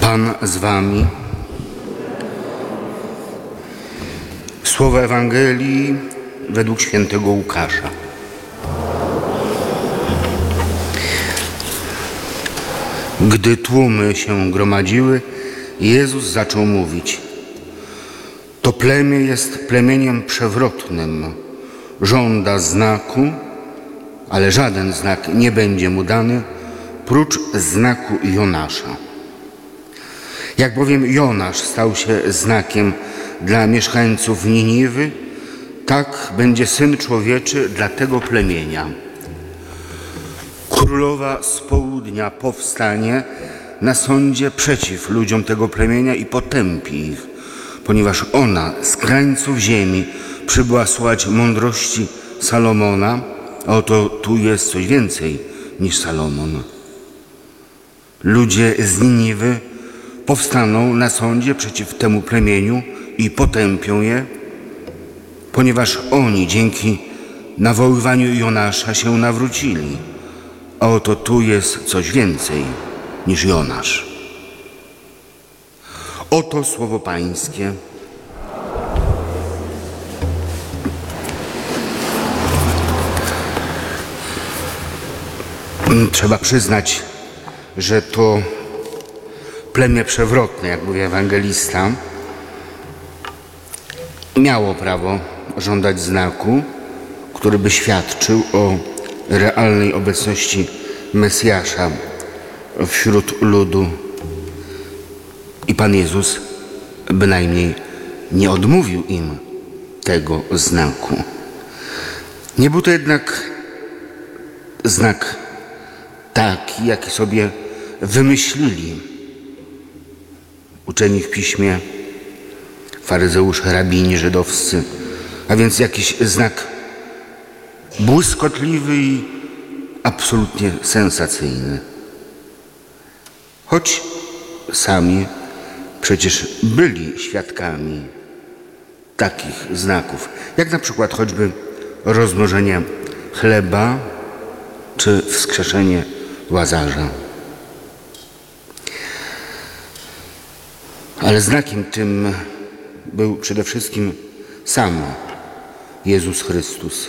Pan z wami. Słowa Ewangelii według świętego Łukasza. Gdy tłumy się gromadziły, Jezus zaczął mówić: to plemię jest plemieniem przewrotnym. Żąda znaku, ale żaden znak nie będzie mu dany, prócz znaku Jonasza. Jak bowiem Jonasz stał się znakiem dla mieszkańców Niniwy, tak będzie Syn Człowieczy dla tego plemienia. Królowa z południa powstanie na sądzie przeciw ludziom tego plemienia i potępi ich, ponieważ ona z krańców ziemi przybyła słuchać mądrości Salomona, a oto tu jest coś więcej niż Salomon. Ludzie z Niniwy powstaną na sądzie przeciw temu plemieniu i potępią je, ponieważ oni dzięki nawoływaniu Jonasza się nawrócili, a oto tu jest coś więcej niż Jonasz. Oto słowo Pańskie. Trzeba przyznać, że to plemię przewrotne, jak mówi ewangelista, miało prawo żądać znaku, który by świadczył o realnej obecności Mesjasza wśród ludu. I Pan Jezus bynajmniej nie odmówił im tego znaku. Nie był to jednak znak taki, jaki sobie wymyślili uczeni w piśmie, faryzeusze, rabini żydowscy, a więc jakiś znak błyskotliwy i absolutnie sensacyjny. Choć sami przecież byli świadkami takich znaków, jak na przykład choćby rozmnożenie chleba czy wskrzeszenie Łazarza. Ale znakiem tym był przede wszystkim sam Jezus Chrystus.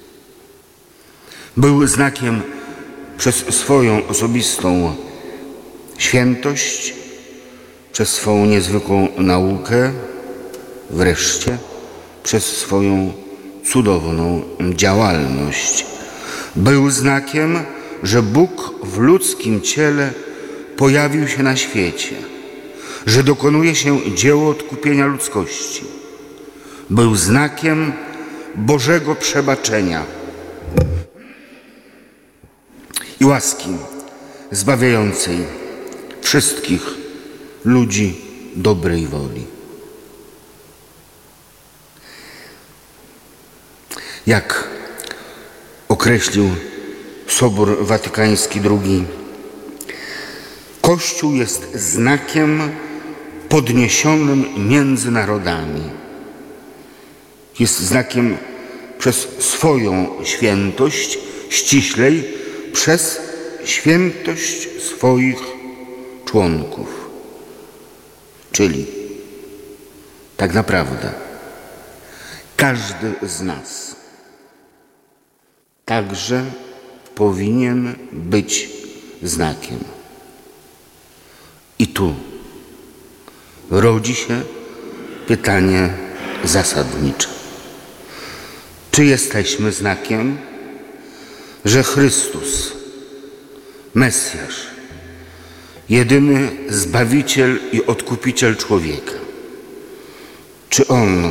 Był znakiem przez swoją osobistą świętość, przez swą niezwykłą naukę, wreszcie przez swoją cudowną działalność. Był znakiem, że Bóg w ludzkim ciele pojawił się na świecie, że dokonuje się dzieło odkupienia ludzkości. Był znakiem Bożego przebaczenia i łaski zbawiającej wszystkich ludzi dobrej woli. Jak określił Sobór Watykański II, Kościół jest znakiem podniesionym między narodami. Jest znakiem przez swoją świętość, ściślej przez świętość swoich członków. Czyli tak naprawdę każdy z nas także powinien być znakiem. I tu rodzi się pytanie zasadnicze. Czy jesteśmy znakiem, że Chrystus, Mesjasz, jedyny Zbawiciel i Odkupiciel człowieka, czy On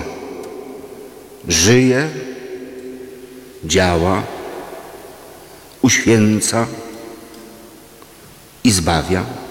żyje, działa, uświęca i zbawia?